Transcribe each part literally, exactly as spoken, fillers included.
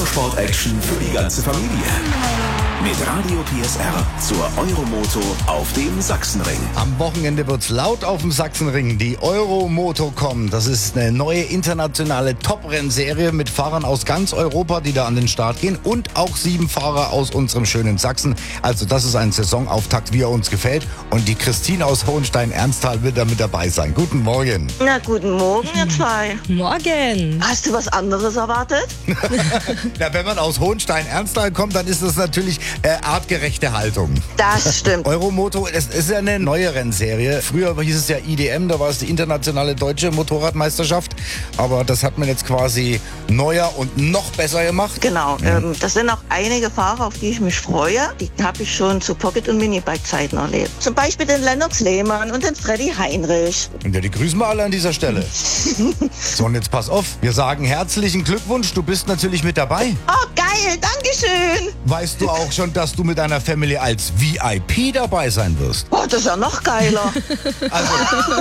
Motorsport-Action für die ganze Familie. Mit Radio P S R zur Euromoto auf dem Sachsenring. Am Wochenende wird's laut auf dem Sachsenring. Die Euromoto kommt. Das ist eine neue internationale Top-Rennserie mit Fahrern aus ganz Europa, die da an den Start gehen. Und auch sieben Fahrer aus unserem schönen Sachsen. Also das ist ein Saisonauftakt, wie er uns gefällt. Und die Christine aus Hohenstein-Ernsthal wird da mit dabei sein. Guten Morgen. Na, guten Morgen, ihr zwei. Morgen. Hast du was anderes erwartet? Na, wenn man aus Hohenstein-Ernsthal kommt, dann ist das natürlich äh, artgerechte Haltung. Das stimmt. Euromoto, es ist ja eine neue Rennserie. Früher hieß es ja I D M, da war es die internationale deutsche Motorradmeisterschaft. Aber das hat man jetzt quasi neuer und noch besser gemacht. Genau. Mhm. Ähm, das sind auch einige Fahrer, auf die ich mich freue. Die habe ich schon zu Pocket- und Minibike-Zeiten erlebt. Zum Beispiel den Lennox Lehmann und den Freddy Heinrich. Und ja, die grüßen wir alle an dieser Stelle. So, und jetzt pass auf. Wir sagen herzlichen Glückwunsch. Du bist natürlich mit dabei. Oh, geil. Dankeschön. Weißt du auch schon, dass du mit deiner Family als V I P dabei sein wirst? Oh, das ist ja noch geiler. Also,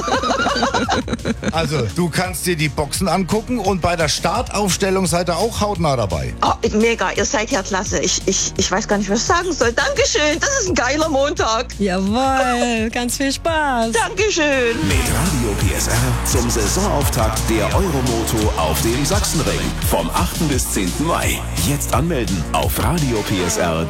also, du kannst dir die Boxen angucken und bei der Startaufstellung seid ihr auch hautnah dabei. Oh, mega. Ihr seid ja klasse. Ich, ich, ich weiß gar nicht, was ich sagen soll. Dankeschön. Das ist ein geiler Montag. Jawohl. Ganz viel Spaß. Dankeschön. Mit Radio P S R zum Saisonauftakt der Euromoto auf dem Sachsenring. Vom achten bis zehnten Mai. Jetzt anmelden auf radio p s r punkt